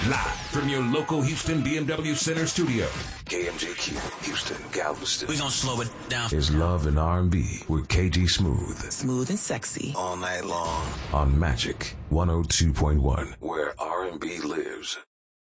Live from your local Houston BMW Center studio. KMJQ, Houston, Galveston. We gonna slow it down. Is Love and R&B with KG Smooth. Smooth and sexy. All night long. On Magic 102.1, where R&B lives.